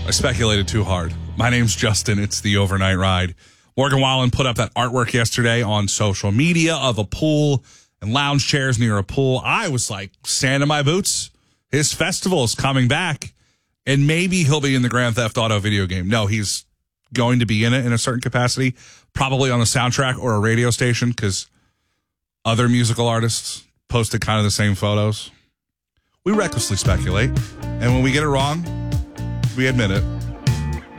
I speculated too hard. My name's Justin. It's the Overnight Ride. Morgan Wallen put up that artwork yesterday on social media of a pool and lounge chairs near a pool. I was like, sand in my boots. His festival is coming back, and maybe he'll be in the Grand Theft Auto video game. No, he's going to be in it in a certain capacity, probably on the soundtrack or a radio station, because other musical artists posted kind of the same photos. We recklessly speculate, and when we get it wrong, we admit it.